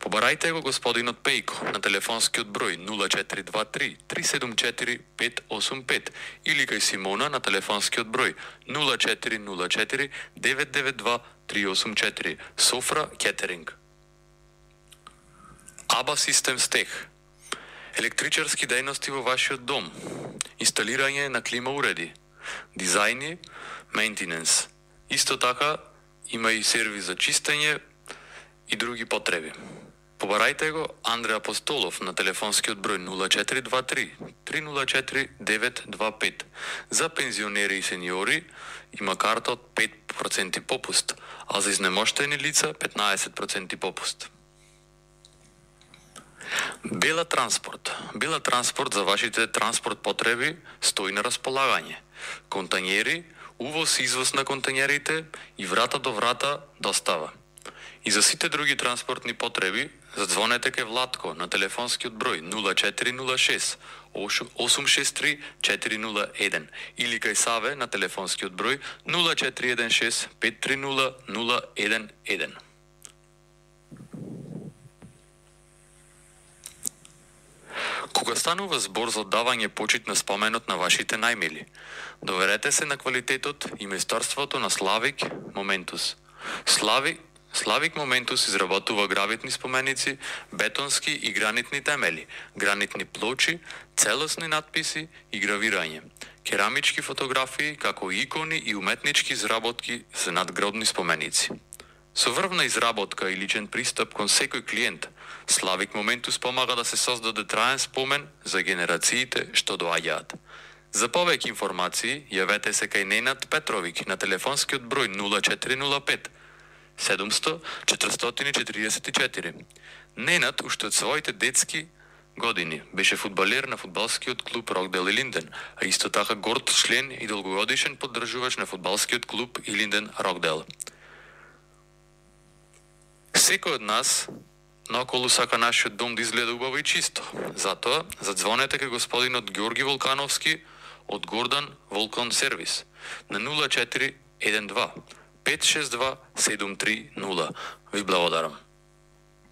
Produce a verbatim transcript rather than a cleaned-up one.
Побарајте го господинот Пејко на телефонскиот број нула четири два три три седум четири пет осум пет или кај Симона на телефонскиот број нула четири нула четири девет девет два три осум четири. Софра Кетеринг. Аба Систем Стех. Електричарски дејности во вашиот дом. Инсталирање на клима уреди. Дизајни, мејнтененс. Исто така има и сервис за чистење и други потреби. Побарајте го Андре Апостолов на телефонскиот број нула четири два три три нула четири девет два пет. За пензионери и сениори има карта од пет проценти попуст, а за изнемоштени лица петнаесет проценти попуст. Бела Транспорт. Бела Транспорт за вашите транспорт потреби стои на располагање. Контањери, увоз и извоз на контањерите и врата до врата достава. И за сите други транспортни потреби, задзвонете кај Владко на телефонскиот број нула четири нула шест осум шест три четири нула еден или кај Саве на телефонскиот број нула четири еден шест пет три нула нула еден еден. Кога станува збор за оддавање почит на споменот на вашите најмили, доверете се на квалитетот и месторството на Славик Моментус. Слави Славик Моментус изработува гравитни споменици, бетонски и гранитни темели, гранитни плочи, целосни надписи и гравирање, керамички фотографии, како и икони и уметнички изработки за надгробни споменици. Со врвна изработка и личен пристап кон секој клиент, Славик Моментус помага да се создаде траен спомен за генерациите што доаѓаат. За повеќе информации, јавете се кај Ненад Петровик на телефонскиот број нула четири нула пет седумсто четиристотини четиридесет и четири. Ненад уште од своите детски години беше фудбалер на фудбалскиот клуб Рокдел Илинден, а исто така горд член и долгогодишен поддржувач на фудбалскиот клуб Илинден Рокдел. Секој од нас наоколу сака нашиот дом да изгледа убаво и чисто. Затоа, задзвонете кај господинот Ѓорги Волкановски од Гордан Волкон Сервис на нула четири еден два пет шест два седум три нула. Ви благодарам.